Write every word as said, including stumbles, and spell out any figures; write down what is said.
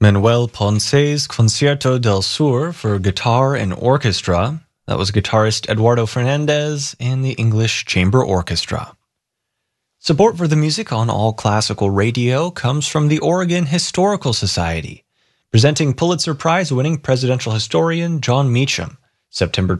Manuel Ponce's Concierto del Sur for guitar and orchestra. That was guitarist Eduardo Fernandez and the English Chamber Orchestra. Support for the music on All Classical Radio comes from the Oregon Historical Society, presenting Pulitzer Prize-winning presidential historian John Meacham, September